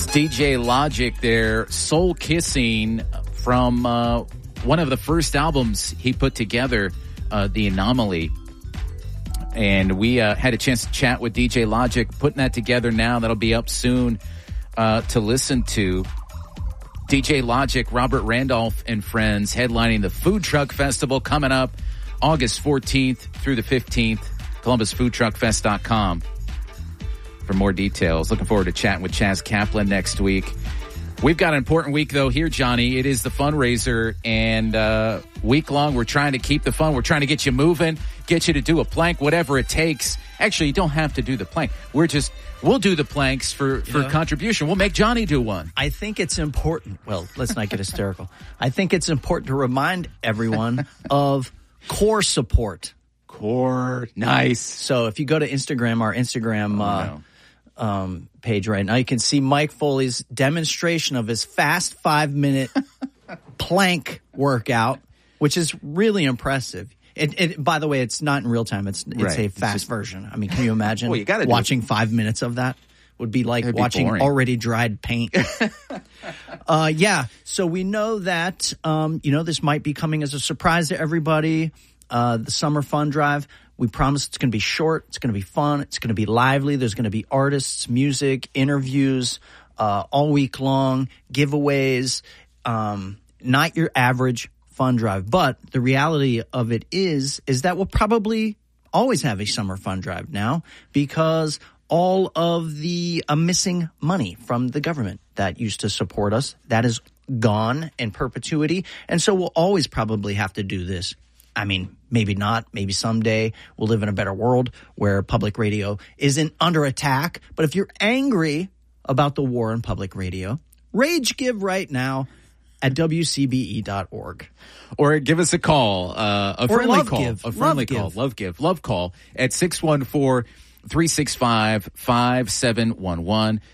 DJ Logic there, Soul Kissing from one of the first albums he put together, The Anomaly. And we had a chance to chat with DJ Logic, putting that together now. That'll be up soon to listen to. DJ Logic, Robert Randolph and friends headlining the Food Truck Festival coming up August 14th through the 15th. ColumbusFoodTruckFest.com for more details. Looking forward to chatting with Chaz Kaplan next week. We've got an important week, though, here, Johnny. It is the fundraiser, and week long, we're trying to keep the fun. We're trying to get you moving, get you to do a plank, whatever it takes. Actually, you don't have to do the plank. We'll do the planks for contribution. We'll make Johnny do one. I think it's important. Well, let's not get hysterical. I think it's important to remind everyone of core support. Core, nice. So if you go to Instagram, our Instagram page right now, you can see Mike Foley's demonstration of his fast 5-minute plank workout, which is really impressive. It by the way, it's not in real time. It's right. A fast version. I mean, can you imagine watching 5 minutes of that? Would be like watching already dried paint. So we know that, this might be coming as a surprise to everybody. The Summer Fun Drive. We promise it's going to be short. It's going to be fun. It's going to be lively. There's going to be artists, music, interviews, all week long, giveaways, not your average fun drive. But the reality of it is that we'll probably always have a summer fun drive now because all of the missing money from the government that used to support us, that is gone in perpetuity. And so we'll always probably have to do this. I mean, maybe not. Maybe someday we'll live in a better world where public radio isn't under attack. But if you're angry about the war on public radio, rage give right now at WCBE.org. Or give us a call, a friendly call Love call at 614-365-5711.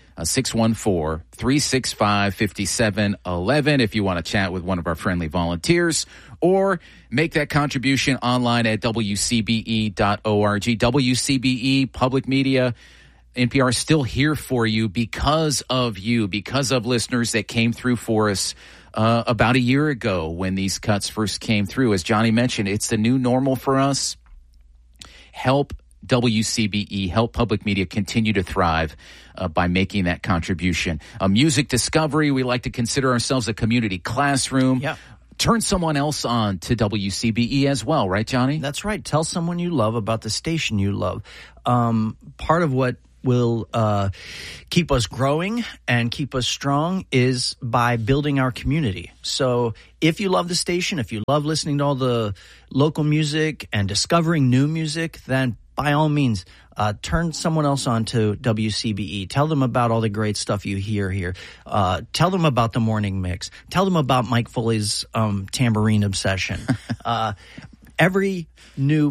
614-365-5711 if you want to chat with one of our friendly volunteers or make that contribution online at WCBE.org. WCBE, public media, NPR is still here for you because of listeners that came through for us about a year ago when these cuts first came through. As Johnny mentioned, it's the new normal for us. Help WCBE, help public media continue to thrive by making that contribution. Music discovery, we like to consider ourselves a community classroom. Yeah. Turn someone else on to WCBE as well, right, Johnny? That's right. Tell someone you love about the station you love. Part of what will keep us growing and keep us strong is by building our community. So if you love the station, if you love listening to all the local music and discovering new music, then by all means, turn someone else on to WCBE. Tell them about all the great stuff you hear here. Tell them about the morning mix. Tell them about Mike Foley's tambourine obsession. Every new